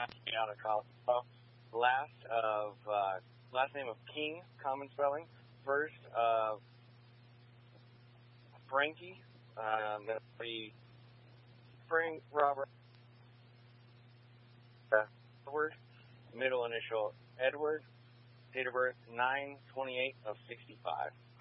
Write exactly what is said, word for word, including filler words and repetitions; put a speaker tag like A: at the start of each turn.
A: out of Colorado. Last of uh, last name of King, common spelling. First of Frankie, um, that'll be Frank Robert Edward. Middle initial Edward. Date of birth nine twenty-eight of sixty-five.